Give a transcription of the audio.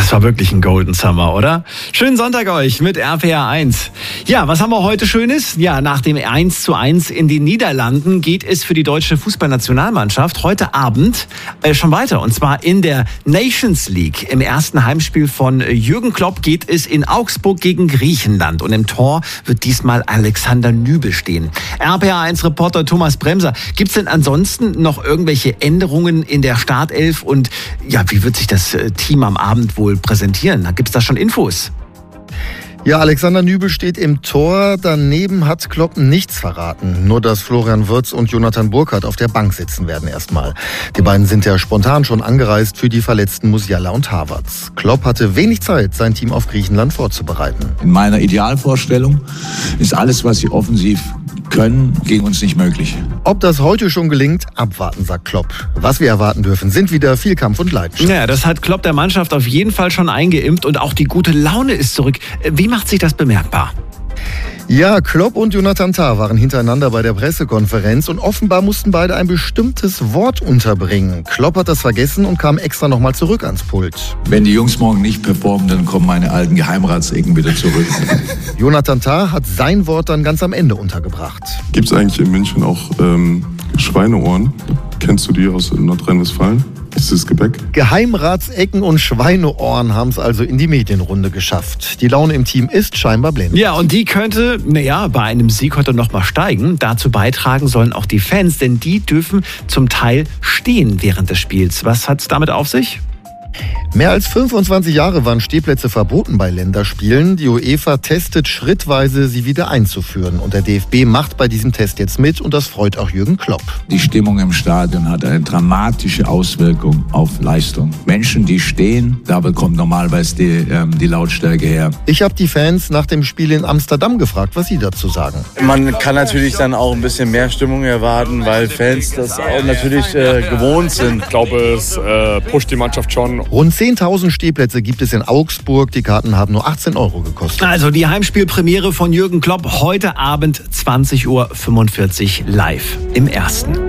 Das war wirklich ein Golden Summer, oder? Schönen Sonntag euch mit RPR 1. Ja, was haben wir heute Schönes? Ja, nach dem 1:1 in den Niederlanden geht es für die deutsche Fußballnationalmannschaft heute Abend schon weiter. Und zwar in der Nations League. Im ersten Heimspiel von Jürgen Klopp geht es in Augsburg gegen Griechenland. Und im Tor wird diesmal Alexander Nübel stehen. RPR 1-Reporter Thomas Bremser. Gibt es denn ansonsten noch irgendwelche Änderungen in der Startelf? Und ja, wie wird sich das Team am Abend wohl präsentieren? Gibt es da schon Infos? Ja, Alexander Nübel steht im Tor. Daneben hat Klopp nichts verraten. Nur, dass Florian Wirtz und Jonathan Burkhardt auf der Bank sitzen werden erstmal. Die beiden sind ja spontan schon angereist für die verletzten Musiala und Havertz. Klopp hatte wenig Zeit, sein Team auf Griechenland vorzubereiten. In meiner Idealvorstellung ist alles, was sie offensiv können, gegen uns nicht möglich. Ob das heute schon gelingt, abwarten, sagt Klopp. Was wir erwarten dürfen, sind wieder viel Kampf und Leidenschaft. Ja, das hat Klopp der Mannschaft auf jeden Fall schon eingeimpft und auch die gute Laune ist zurück. Wie macht sich das bemerkbar? Ja, Klopp und Jonathan Tah waren hintereinander bei der Pressekonferenz und offenbar mussten beide ein bestimmtes Wort unterbringen. Klopp hat das vergessen und kam extra nochmal zurück ans Pult. Wenn die Jungs morgen nicht performen, dann kommen meine alten Geheimratsecken wieder zurück. Jonathan Tah hat sein Wort dann ganz am Ende untergebracht. Gibt es eigentlich in München auch Schweineohren? Kennst du die aus Nordrhein-Westfalen? Dieses Gebäck? Geheimratsecken und Schweineohren haben es also in die Medienrunde geschafft. Die Laune im Team ist scheinbar blendend. Ja, und die könnte, bei einem Sieg heute noch mal steigen. Dazu beitragen sollen auch die Fans, denn die dürfen zum Teil stehen während des Spiels. Was hat's damit auf sich? Mehr als 25 Jahre waren Stehplätze verboten bei Länderspielen. Die UEFA testet schrittweise, sie wieder einzuführen. Und der DFB macht bei diesem Test jetzt mit und das freut auch Jürgen Klopp. Die Stimmung im Stadion hat eine dramatische Auswirkung auf Leistung. Menschen, die stehen, da bekommt normalerweise die Lautstärke her. Ich habe die Fans nach dem Spiel in Amsterdam gefragt, was sie dazu sagen. Man kann natürlich dann auch ein bisschen mehr Stimmung erwarten, weil Fans das auch natürlich gewohnt sind. Ich glaube, es pusht die Mannschaft schon. Rund 10.000 Stehplätze gibt es in Augsburg. Die Karten haben nur 18 € gekostet. Also die Heimspielpremiere von Jürgen Klopp heute Abend 20:45 Uhr live im Ersten.